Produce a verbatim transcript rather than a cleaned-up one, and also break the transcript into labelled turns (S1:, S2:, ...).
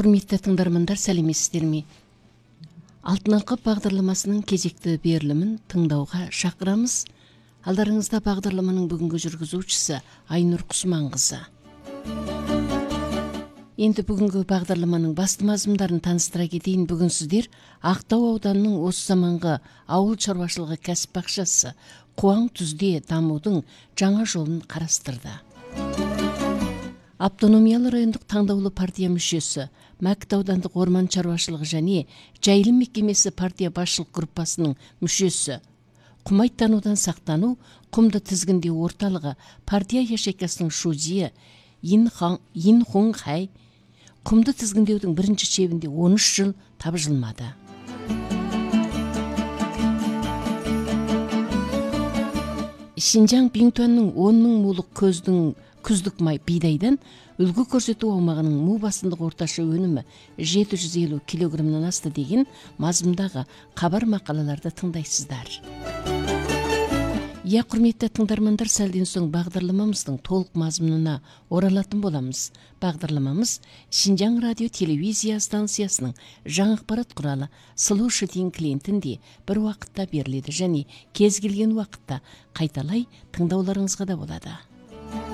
S1: Құрметті тыңдармандар, сәлеметсіздерме? Алтын алқа бағдарламасының кезекті берілімін тыңдауға шақырамыз. Алдарыңызда бағдарламаның бүгінгі жүргізушісі Айнұр Құсманқызы. Енді бүгінгі бағдарламаның басты мазмұндарын таныстыра кетейін. Бүгін сіздер Ақтау ауданының осы заманғы ауыл шаруашылығы кәсіп бақшасы Қуаң түзде дамудың жаңа жолын қарастырды. Автономиялы райондық таңдаулы партия мүшесі, Мәкіт аудандық орман шаруашылығы және жайылым мекемесі партия басшылық группасының мүшесі, құмайттанудан сақтану, құмды тізгіндеу орталығы партия ячейкасының шузиі Ин Хун Хай құмды тізгіндеудің бірінші шебінде он үш жыл табжылмады. Шинжаң Биңтуанның он мың мулық көздің күздік май бидайдан үлгі көрсету аумағының му басындық орташа өнімі жеті жүз елу килограммнан асты деген мазмұндағы хабар мақалаларды тыңдайсыздар. Я, құрметті тыңдармандар, сәлден соң бағдарламамыздың толық мазмұнына оралатын боламыз. Бағдарламамыз Шинжаң радио телевизия станциясының жаңа ақпарат құралы Сұлу Шытин клиентінде бір уақытта беріледі және кез келген уақытта қайталай тыңдауларыңызға да болады.